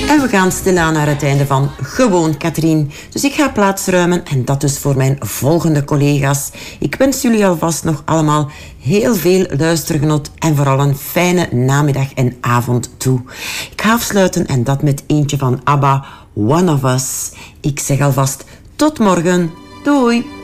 En we gaan stilaan naar het einde van Gewoon Katrien. Dus ik ga plaatsruimen en dat dus voor mijn volgende collega's. Ik wens jullie alvast nog allemaal heel veel luistergenot en vooral een fijne namiddag en avond toe. Ik ga afsluiten en dat met eentje van ABBA, One of Us. Ik zeg alvast tot morgen. Doei!